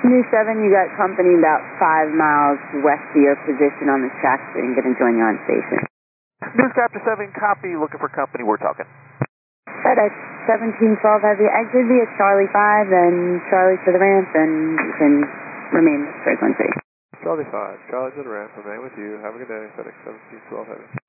New 7, you got company about 5 miles west of your position on the track, so I'm going to join you on station. Newscapter 7, copy, looking for company, we're talking. FedEx 1712 Heavy, exit via Charlie 5, then Charlie to the ramp, and you can remain with 1 3. Charlie 5, Charlie to the ramp, remain with you, have a good day, FedEx 1712 Heavy.